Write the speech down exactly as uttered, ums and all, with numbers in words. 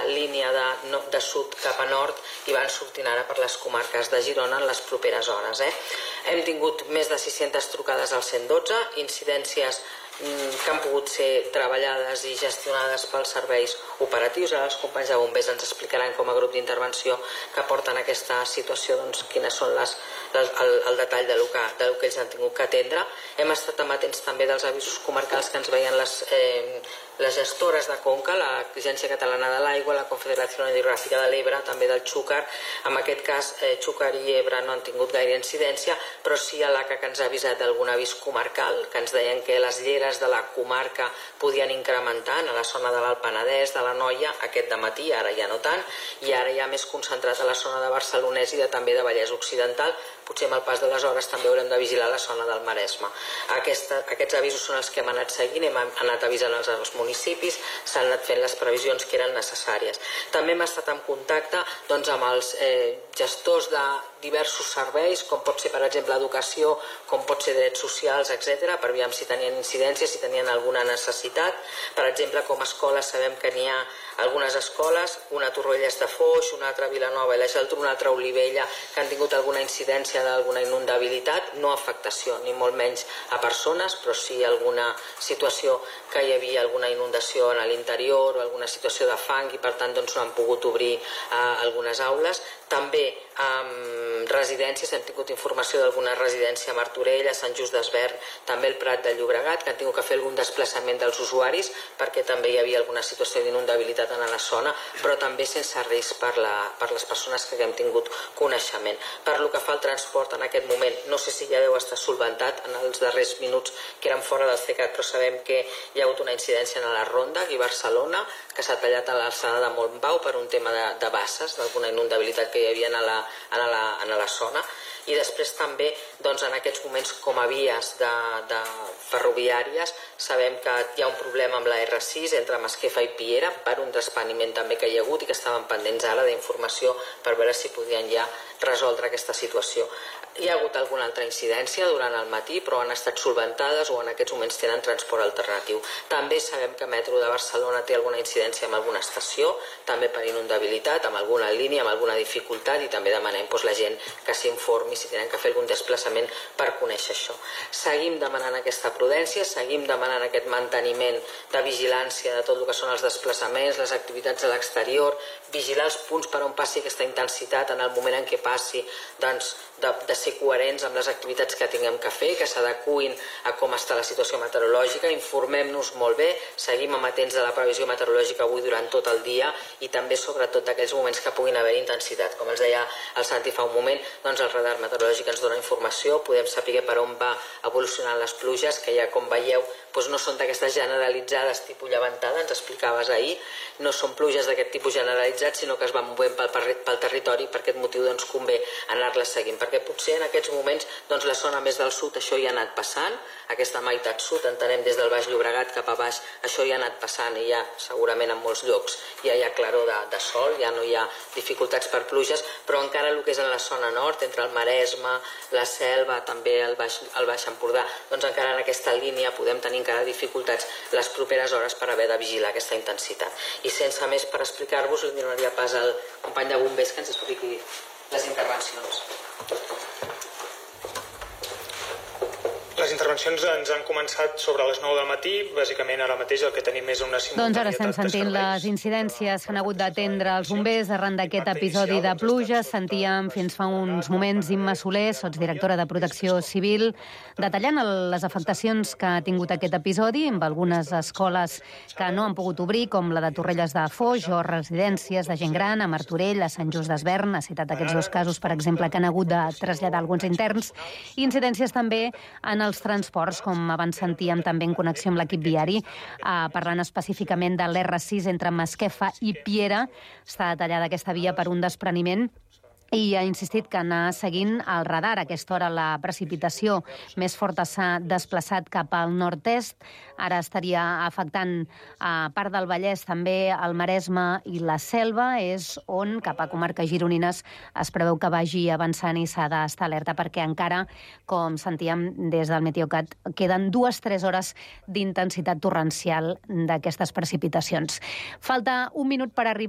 línia de, no, de sud cap a nord i van sortint ara per les comarques de Girona en les properes hores. Eh? Hem tingut més de sis-centes trucades al cent dotze, incidències que han pogut ser treballades i gestionades pels serveis operatius. Ara els companys de bombers ens explicaran com a grup d'intervenció que porten aquesta situació, doncs, quines són les, el, el detall de lo, que, de lo que ells han tingut que atendre. Hem estat amatents també dels avisos comarcals que ens veien les, eh, les gestores de Conca, l'Agència Catalana de l'Aigua, la Confederació Hidrogràfica de l'Ebre, també del Xúquer. En aquest cas, eh, Xúquer i Ebre no han tingut gaire incidència, però sí a l'A C A que ens ha avisat d'algun avís comarcal, que ens deien que les lleres de la comarca podien incrementar a la zona de l'Alt Penedès, de la Noia, aquest dematí, ara ja no tant, i ara ja més concentrat a la zona de Barcelonès i de, també de Vallès Occidental. Potser amb el pas de les hores també haurem de vigilar la zona del Maresme. Aquesta, aquests avisos són els que hem anat seguint, hem anat avisant els, els municipis, s'han anat fent les previsions que eren necessàries. També hem estat en contacte doncs, amb els eh, gestors de diversos serveis, com pot ser, per exemple, educació, com pot ser drets socials, etcètera, per veure si tenien incidències, si tenien alguna necessitat. Per exemple, com a escola sabem que n'hi ha algunes escoles, una a Torrelles de Foix, una altra a Vilanova i la Geltrú, una altra a Olivella, que han tingut alguna incidència d'alguna inundabilitat, no afectació, ni molt menys a persones, però sí alguna situació que hi havia alguna inundació a l'interior o alguna situació de fang i per tant doncs, no han pogut obrir eh, algunes aules. També amb residències, hem tingut informació d'alguna residència a Martorell, a Sant Just Desvern, també el Prat de Llobregat, que han tingut que fer algun desplaçament dels usuaris perquè també hi havia alguna situació d'inundabilitat en la zona, però també sense risc per, la, per les persones que hem tingut coneixement. Per lo que fa al transport en aquest moment, no sé si ja deu estar solventat en els darrers minuts que eren fora del C E C A T, però sabem que hi ha hagut una incidència en la Ronda, aquí a Barcelona, que s'ha tallat a l'alçada de Montbau per un tema de, de basses, d'alguna inundabilitat que hi havia a la, a la, a la zona. I després també doncs, en aquests moments com a vies de, de ferroviàries sabem que hi ha un problema amb la R sis entre Masquefa i Piera per un despeniment també que hi ha hagut i que estaven pendents ara d'informació per veure si podien ja resoldre aquesta situació. Hi ha hagut alguna altra incidència durant el matí, però han estat solventades o en aquests moments tenen transport alternatiu. També sabem que Metro de Barcelona té alguna incidència amb alguna estació, també per inundabilitat, amb alguna línia, amb alguna dificultat, i també demanem doncs, la gent que s'informi si tenen que fer algun desplaçament per conèixer això. Seguim demanant aquesta prudència, seguim demanant aquest manteniment de vigilància de tot el que són els desplaçaments, les activitats a l'exterior, vigilar els punts per on passi aquesta intensitat en el moment en què passi, doncs, de, de ser coherents amb les activitats que tinguem que fer, que s'adecuïn a com està la situació meteorològica, informem-nos molt bé, seguim amatents de la previsió meteorològica avui durant tot el dia i també sobretot d'aquells moments que puguin haver intensitat. Com els deia el Santi fa un moment, doncs el radar meteorològic ens dona informació, podem saber per on va evolucionant les pluges, que ja com veieu doncs no són d'aquestes generalitzades tipus llevantada, ens explicaves ahir, no són pluges d'aquest tipus generalitzat, sinó que es van movent pel, pel territori, per aquest motiu doncs convé anar-les seguint, perquè potser en aquests moments doncs la zona més del sud això ja ha anat passant, aquesta meitat sud, entenem des del Baix Llobregat cap a baix, això ja ha anat passant i ja segurament en molts llocs ja hi ha claror de, de sol, ja no hi ha dificultats per pluges, però encara el que és en la zona nord, entre el Maresme, la Selva, també el Baix, el Baix Empordà, doncs encara en aquesta línia podem tenir encara dificultats les properes hores per haver de vigilar aquesta intensitat. I sense més per explicar-vos, li donaria pas al company de bombers que ens expliqui les intervencions. Les intervencions ens han començat sobre les nou del matí, bàsicament ara mateix el que tenim és una simultanietat. Doncs ara estem sentint les incidències que han hagut d'atendre els bombers arran d'aquest episodi de pluja. Sentíem fins fa uns moments Imma Soler, sotsdirectora de Protecció Civil, detallant les afectacions que ha tingut aquest episodi amb algunes escoles que no han pogut obrir, com la de Torrelles de Foix o residències de gent gran a Martorell, a Sant Just Desvern. Ha citat aquests dos casos, per exemple, que han hagut de traslladar alguns interns. I incidències també en els transports, com abans sentíem també en connexió amb l'equip viari, eh, parlant específicament de l'R sis entre Masquefa i Piera. Està detallada aquesta via per un despreniment i ha insistit que anar seguint el radar. A aquesta hora la precipitació més forta s'ha desplaçat cap al nord-est. Ara estaria afectant a part del Vallès, també el Maresme i la Selva, és on cap a comarques gironines es preveu que vagi avançant i s'ha d'estar alerta perquè encara, com sentíem des del Meteocat, queden dues tres hores d'intensitat torrencial d'aquestes precipitacions. Falta un minut per arribar